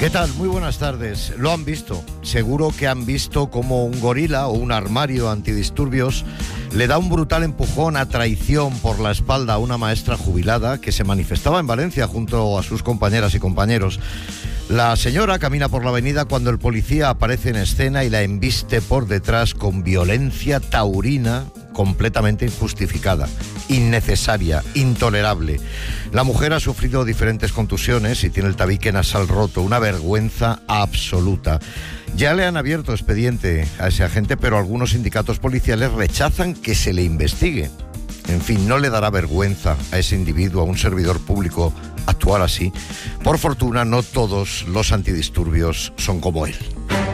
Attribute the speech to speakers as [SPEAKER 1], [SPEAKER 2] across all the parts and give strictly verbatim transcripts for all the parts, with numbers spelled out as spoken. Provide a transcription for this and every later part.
[SPEAKER 1] ¿Qué tal? Muy buenas tardes. Lo han visto. Seguro que han visto cómo un gorila o un armario antidisturbios le da un brutal empujón a traición por la espalda a una maestra jubilada que se manifestaba en Valencia junto a sus compañeras y compañeros. La señora camina por la avenida cuando el policía aparece en escena y la embiste por detrás con violencia taurina completamente injustificada, innecesaria, intolerable. La mujer ha sufrido diferentes contusiones y tiene el tabique nasal roto, una vergüenza absoluta. Ya le han abierto expediente a ese agente, pero algunos sindicatos policiales rechazan que se le investigue. En fin, no le dará vergüenza a ese individuo, a un servidor público, actuar así. Por fortuna, no todos los antidisturbios son como él.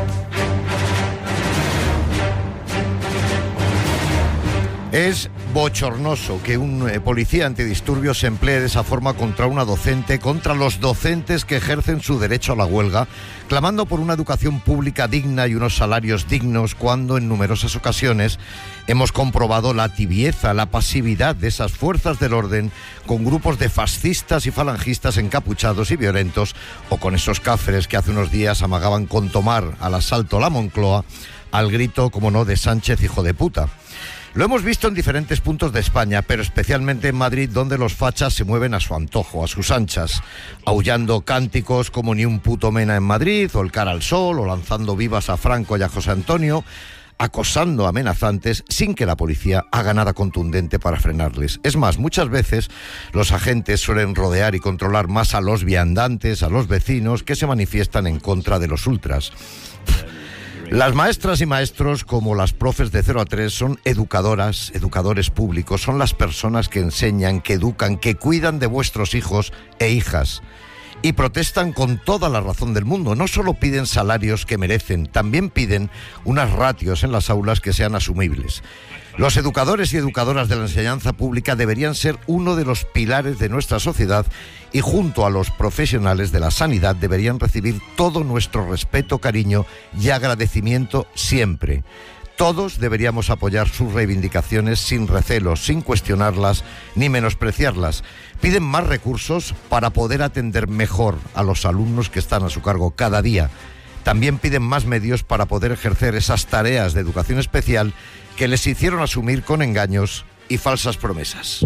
[SPEAKER 1] Es bochornoso que un eh, policía antidisturbios se emplee de esa forma contra una docente, contra los docentes que ejercen su derecho a la huelga, clamando por una educación pública digna y unos salarios dignos, cuando en numerosas ocasiones hemos comprobado la tibieza, la pasividad de esas fuerzas del orden con grupos de fascistas y falangistas encapuchados y violentos, o con esos cafres que hace unos días amagaban con tomar al asalto a la Moncloa, al grito, como no, de Sánchez hijo de puta. Lo hemos visto en diferentes puntos de España, pero especialmente en Madrid, donde los fachas se mueven a su antojo, a sus anchas, aullando cánticos como ni un puto mena en Madrid, o el cara al sol, o lanzando vivas a Franco y a José Antonio, acosando amenazantes sin que la policía haga nada contundente para frenarles. Es más, muchas veces los agentes suelen rodear y controlar más a los viandantes, a los vecinos, que se manifiestan en contra de los ultras. Las maestras y maestros, como las profes de cero a tres, son educadoras, educadores públicos, son las personas que enseñan, que educan, que cuidan de vuestros hijos e hijas. Y protestan con toda la razón del mundo. No solo piden salarios que merecen, también piden unas ratios en las aulas que sean asumibles. Los educadores y educadoras de la enseñanza pública deberían ser uno de los pilares de nuestra sociedad y junto a los profesionales de la sanidad deberían recibir todo nuestro respeto, cariño y agradecimiento siempre. Todos deberíamos apoyar sus reivindicaciones sin recelos, sin cuestionarlas ni menospreciarlas. Piden más recursos para poder atender mejor a los alumnos que están a su cargo cada día. También piden más medios para poder ejercer esas tareas de educación especial que les hicieron asumir con engaños y falsas promesas.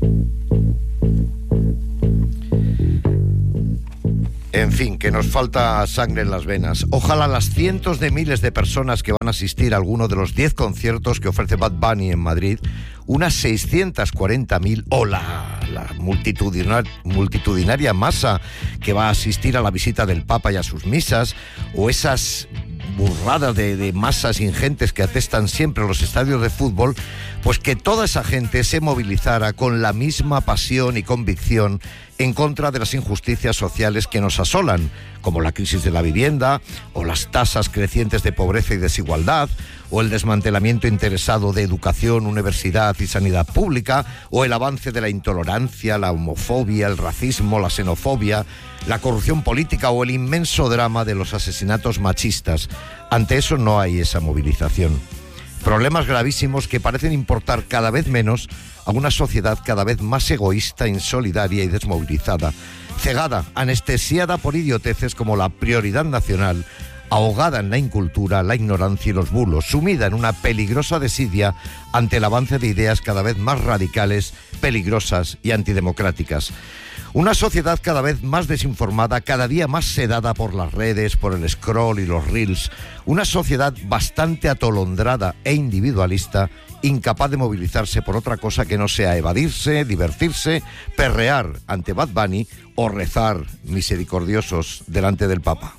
[SPEAKER 1] En fin, que nos falta sangre en las venas. Ojalá las cientos de miles de personas que van a asistir a alguno de los diez conciertos que ofrece Bad Bunny en Madrid, unas seiscientas cuarenta mil, o la, la multitudinar, multitudinaria masa que va a asistir a la visita del Papa y a sus misas, o esas burradas de, de masas ingentes que atestan siempre los estadios de fútbol, pues que toda esa gente se movilizara con la misma pasión y convicción en contra de las injusticias sociales que nos asolan, como la crisis de la vivienda, o las tasas crecientes de pobreza y desigualdad, o el desmantelamiento interesado de educación, universidad y sanidad pública, o el avance de la intolerancia, la homofobia, el racismo, la xenofobia, la corrupción política o el inmenso drama de los asesinatos machistas. Ante eso no hay esa movilización. Problemas gravísimos que parecen importar cada vez menos a una sociedad cada vez más egoísta, insolidaria y desmovilizada, cegada, anestesiada por idioteces como la prioridad nacional, ahogada en la incultura, la ignorancia y los bulos, sumida en una peligrosa desidia ante el avance de ideas cada vez más radicales, peligrosas y antidemocráticas. Una sociedad cada vez más desinformada, cada día más sedada por las redes, por el scroll y los reels. Una sociedad bastante atolondrada e individualista, incapaz de movilizarse por otra cosa que no sea evadirse, divertirse, perrear ante Bad Bunny o rezar misericordiosos delante del Papa.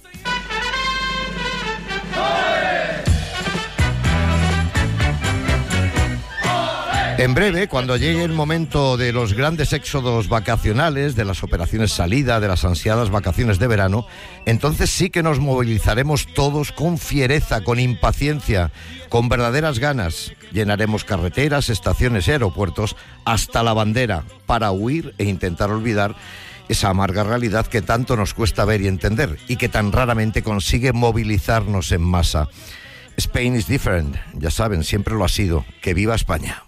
[SPEAKER 1] En breve, cuando llegue el momento de los grandes éxodos vacacionales, de las operaciones salida, de las ansiadas vacaciones de verano, entonces sí que nos movilizaremos todos con fiereza, con impaciencia, con verdaderas ganas. Llenaremos carreteras, estaciones y aeropuertos hasta la bandera para huir e intentar olvidar esa amarga realidad que tanto nos cuesta ver y entender y que tan raramente consigue movilizarnos en masa. Spain is different, ya saben, siempre lo ha sido. ¡Que viva España!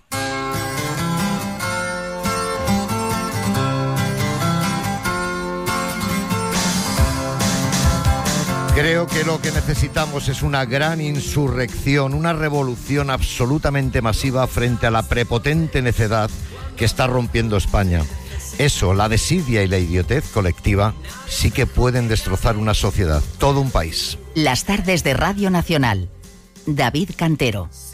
[SPEAKER 1] Creo que lo que necesitamos es una gran insurrección, una revolución absolutamente masiva frente a la prepotente necedad que está rompiendo España. Eso, la desidia y la idiotez colectiva, sí que pueden destrozar una sociedad, todo un país.
[SPEAKER 2] Las tardes de Radio Nacional. David Cantero.